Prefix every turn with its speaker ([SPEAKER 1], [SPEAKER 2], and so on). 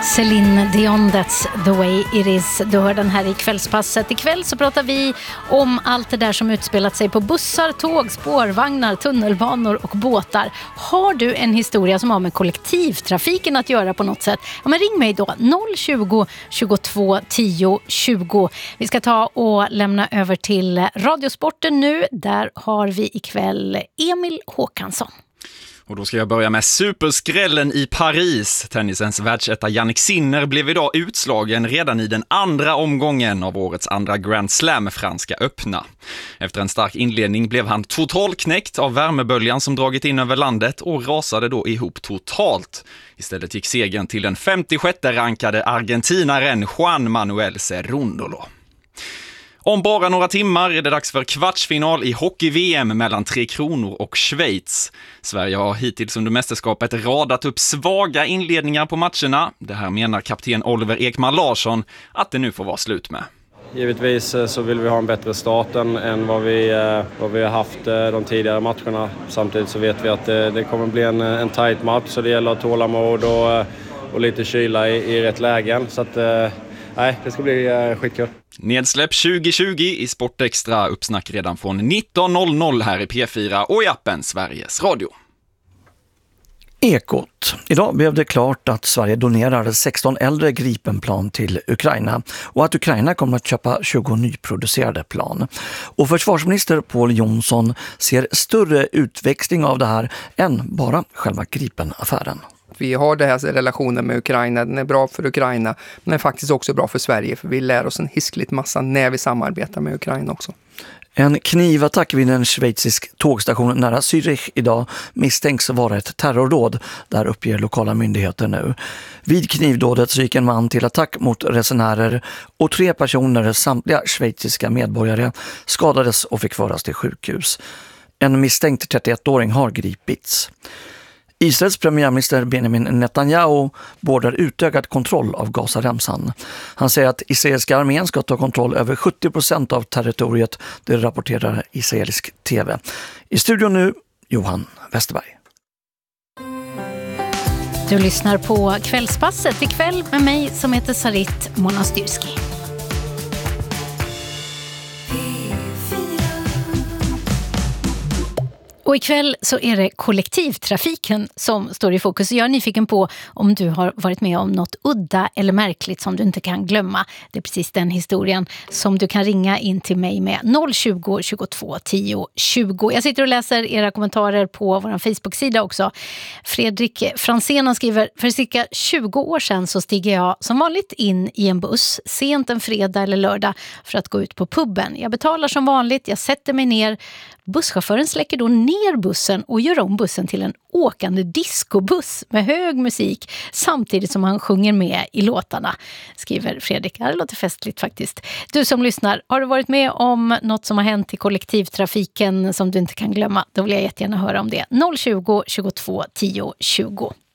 [SPEAKER 1] Céline Dion, That's the way it is. Du hör den här i Kvällspasset. Ikväll så pratar vi om allt det där som utspelat sig på bussar, tåg, spårvagnar, tunnelbanor och båtar. Har du en historia som har med kollektivtrafiken att göra på något sätt? Ja, men ring mig då 020 22 10 20. Vi ska ta och lämna över till Radiosporten nu. Där har vi ikväll Emil Håkansson.
[SPEAKER 2] Och då ska jag börja med superskrällen i Paris. Tennisens världsetta Jannik Sinner blev idag utslagen redan i den andra omgången av årets andra Grand Slam, Franska öppna. Efter en stark inledning blev han totalknäckt av värmeböljan som dragit in över landet och rasade då ihop totalt. Istället gick segern till den 56:e rankade argentinaren Juan Manuel Cerundolo. Om bara några timmar är det dags för kvartsfinal i hockey-VM mellan Tre Kronor och Schweiz. Sverige har hittills under mästerskapet radat upp svaga inledningar på matcherna. Det här menar kapten Oliver Ekman Larsson att det nu får vara slut med.
[SPEAKER 3] Givetvis så vill vi ha en bättre start än vad vi har haft de tidigare matcherna. Samtidigt så vet vi att det kommer bli en tight match, så det gäller att tålamod och lite kyla i rätt lägen. Så att, det ska bli skitkul.
[SPEAKER 2] Nedsläpp 2020 i Sportextra, uppsnack redan från 19.00 här i P4 och i appen Sveriges Radio.
[SPEAKER 4] Ekot. Idag blev det klart att Sverige donerar 16 äldre Gripenplan till Ukraina och att Ukraina kommer att köpa 20 nyproducerade plan. Och försvarsminister Pål Jonsson ser större utväxling av det här än bara själva Gripen-affären.
[SPEAKER 5] Vi har den här relationen med Ukraina, den är bra för Ukraina, men den är faktiskt också bra för Sverige, för vi lär oss en hiskligt massa när vi samarbetar med Ukraina också.
[SPEAKER 4] En knivattack vid en schweizisk tågstation nära Zürich idag misstänks vara ett terrordåd, där uppger lokala myndigheter nu. Vid knivdådet så gick en man till attack mot resenärer och 3 personer, samtliga schweiziska medborgare, skadades och fick föras till sjukhus. En misstänkt 31-åring har gripits. Israels premiärminister Benjamin Netanyahu beordrar utökad kontroll av Gazaremsan. Han säger att israeliska armén ska ta kontroll över 70% av territoriet, det rapporterar israelisk TV. I studion nu, Johan Westerberg.
[SPEAKER 1] Du lyssnar på Kvällspasset ikväll med mig som heter Sarit Monastyrski. Och ikväll så är det kollektivtrafiken som står i fokus. Jag är nyfiken på om du har varit med om något udda eller märkligt som du inte kan glömma. Det är precis den historien som du kan ringa in till mig med 020 22 10 20. Jag sitter och läser era kommentarer på vår Facebook-sida också. Fredrik Fransén skriver: för cirka 20 år sedan så stiger jag som vanligt in i en buss sent en fredag eller lördag för att gå ut på puben. Jag betalar som vanligt, jag sätter mig ner. Busschauffören släcker då ner bussen och gör om bussen till en åkande discobuss med hög musik samtidigt som han sjunger med i låtarna, skriver Fredrik. Det låter festligt faktiskt. Du som lyssnar, har du varit med om något som har hänt i kollektivtrafiken som du inte kan glömma? Då vill jag jättegärna höra om det. 020 22 10 20.